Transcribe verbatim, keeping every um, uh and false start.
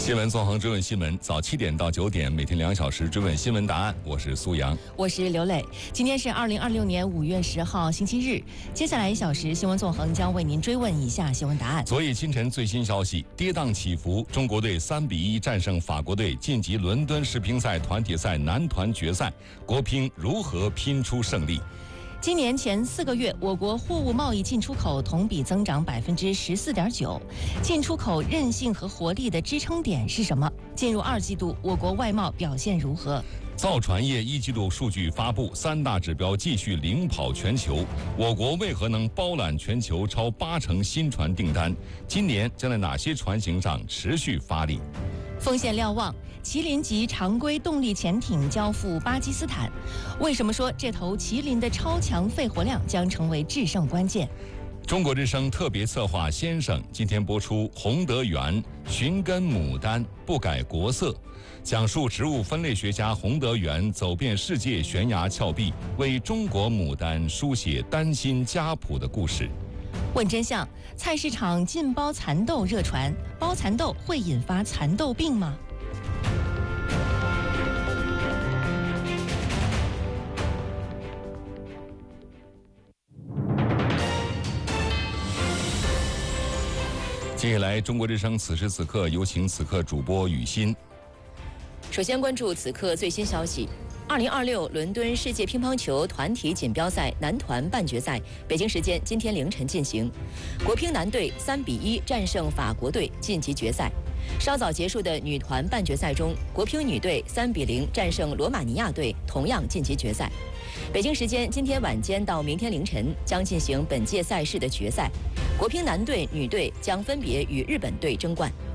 新闻纵横追问新闻，早七点到九点，每天两小时追问新闻答案。我是苏阳， 我是刘磊。今天是二零二六年五月十号，星期日。接下来一小时，新闻纵横将为您追问以下新闻答案。 昨夜清晨最新消息，跌宕起伏，中国队三比一战胜法国队，晋级伦敦世乒赛团体赛男团决赛。国乒如何拼出胜利？ 今年前四个月，我国货物贸易进出口同比增长百分之十四点九。进出口韧性和活力的支撑点是什么？进入二季度，我国外贸表现如何？ 造船业一季度数据发布，三大指标继续领跑全球。我国为何能包揽全球超八成新船订单？今年将在哪些船型上持续发力？ 风险瞭望，麒麟级常规动力潜艇交付巴基斯坦。为什么说这头麒麟的超强肺活量将成为制胜关键？ 中国之声特别策划先生今天播出洪德元寻根牡丹不改国色，讲述植物分类学家洪德元走遍世界悬崖峭壁，为中国牡丹书写丹心家谱的故事。 问真相，菜市场禁包蚕豆热传，包蚕豆会引发蚕豆病吗？ 接下来，中国之声此时此刻有请此刻主播雨欣。 首先关注此刻最新消息。二零二六伦敦世界乒乓球团体锦标赛男团半决赛，北京时间今天凌晨进行。国乒男队三比一战胜法国队，晋级决赛。稍早结束的女团半决赛中，国乒女队三比零战胜罗马尼亚队，同样晋级决赛。北京时间今天晚间到明天凌晨将进行本届赛事的决赛，国乒男队、女队将分别与日本队争冠。